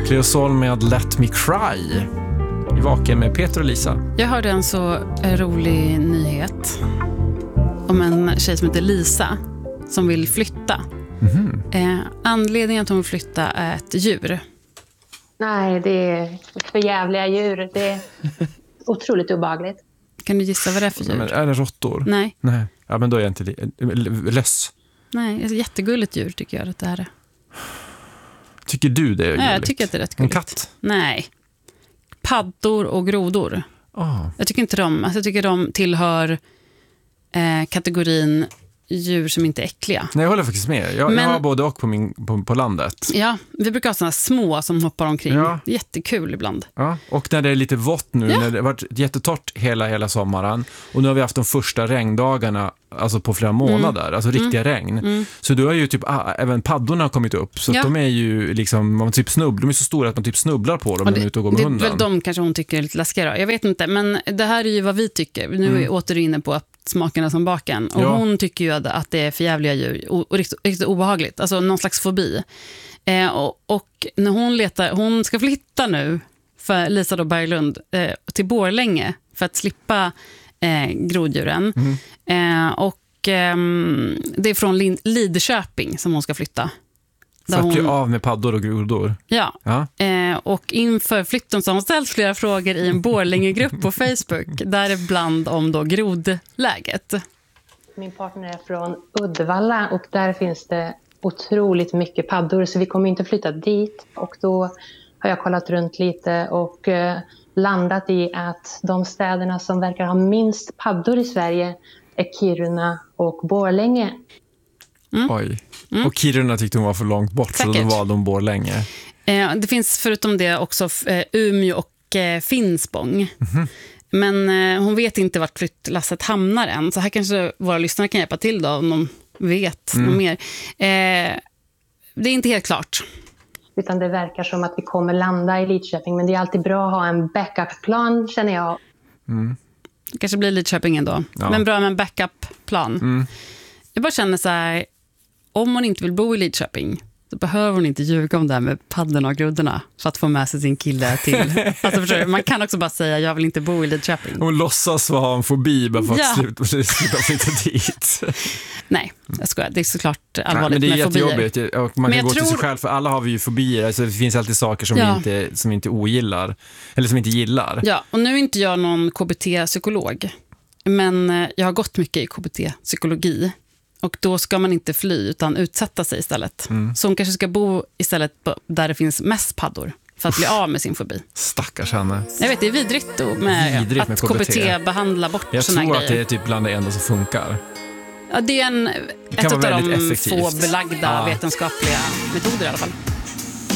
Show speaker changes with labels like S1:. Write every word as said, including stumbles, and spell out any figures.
S1: Cleosol med Let Me Cry. I Vaken med Peter och Lisa.
S2: Jag hörde en så rolig nyhet om en tjej som heter Lisa som vill flytta. Mm-hmm. Eh, anledningen att hon vill flytta är ett djur.
S3: Nej, det är för jävliga djur. Det är otroligt obehagligt.
S2: Kan du gissa vad det är för djur?
S1: Men är det råttor?
S2: Nej.
S1: Nej. Ja, men då är jag inte li- löss.
S2: Nej, ett jättegulligt djur tycker jag att det här är.
S1: Tycker du det är gulligt?
S2: Nej, jag tycker att det är rätt gulligt.
S1: En katt?
S2: Nej. Paddor och grodor.
S1: Oh.
S2: Jag tycker inte de, alltså jag tycker de tillhör eh, kategorin djur som inte är äckliga.
S1: Nej, jag håller faktiskt med. Jag, Men, jag har både och på, min, på, på landet.
S2: Ja, vi brukar ha sådana små som hoppar omkring. Ja. Jättekul ibland.
S1: Ja, och när det är lite vått nu, ja. När det har varit jättetorrt hela, hela sommaren. Och nu har vi haft de första regndagarna, alltså på flera månader. Mm. Alltså riktiga mm. regn. Mm. Så du har ju typ, ah, även paddorna har kommit upp. Så ja. De är ju liksom, man typ snubblar, de är så stora att man typ snubblar på dem när man är ute och går med hunden. Det är väl
S2: de kanske hon tycker är lite läskiga. Jag vet inte, men det här är ju vad vi tycker. Nu är vi mm. åter inne på att smakerna som baken. Och ja. Hon tycker ju att det är för jävliga djur och, och riktigt, riktigt obehagligt. Alltså någon slags fobi. Eh, och, och när hon letar, hon ska flytta nu för Lisa då Berglund eh, till Borlänge för att slippa eh, groddjuren. Mm. Eh, och eh, det är från Lidköping som hon ska flytta.
S1: För att bli av med paddor och grodor.
S2: Ja, ja. Eh, och inför flytten så har hon ställt flera frågor i en Borlänge-grupp på Facebook. Däribland om då grodläget.
S3: Min partner är från Uddevalla och där finns det otroligt mycket paddor. Så vi kommer inte flytta dit. Och då har jag kollat runt lite och eh, landat i att de städerna som verkar ha minst paddor i Sverige är Kiruna och Borlänge.
S1: Mm. Oj. Mm. Och Kiruna tyckte hon var för långt bort. Säkert. Så de valde hon Borlänge.
S2: Eh, det finns förutom det också eh, Umeå och eh, Finspång. Mm-hmm. Men eh, hon vet inte vart flyttlasset hamnar än. Så här kanske våra lyssnare kan hjälpa till då om de vet mm. något mer. Eh, det är inte helt klart.
S3: Utan det verkar som att vi kommer landa i Lidköping. Men det är alltid bra att ha en backup-plan, känner jag.
S2: Mm. Det kanske blir Lidköping ändå. Ja. Men bra med en backup-plan. Mm. Jag bara känner så här, om hon inte vill bo i Lidköping så behöver hon inte ljuga om det här med paddorna och grodorna för att få med sig sin kille till. Alltså förstår du, man kan också bara säga jag vill inte bo i Lidköping.
S1: Hon låtsas ha en fobi bara för att ja. sluta, sluta flytta dit.
S2: Nej, jag skojar. Det är såklart allvarligt.
S1: Nej, men det är
S2: med
S1: jättejobbigt.
S2: fobier.
S1: Och man
S2: men
S1: kan gå
S2: tror...
S1: till sig själv, för alla har vi ju fobier. Alltså det finns alltid saker som,
S2: ja.
S1: vi inte, som vi inte ogillar. Eller som vi inte gillar.
S2: Ja, och nu är inte jag någon K B T-psykolog. Men jag har gått mycket i K B T-psykologi. Och då ska man inte fly utan utsätta sig istället. Mm. Så hon kanske ska bo istället där det finns mest paddor. För att Uff. bli av med sin fobi.
S1: Stackars henne.
S2: Jag vet, det är vidrigt då med vidrigt att med K B T. K B T behandlar bort
S1: jag
S2: såna
S1: grejer. Jag
S2: grejer.
S1: tror att det är typ bland det enda som funkar.
S2: Ja, det är en, det ett av de
S1: effektivt.
S2: få belagda
S1: ja.
S2: vetenskapliga metoder i alla fall.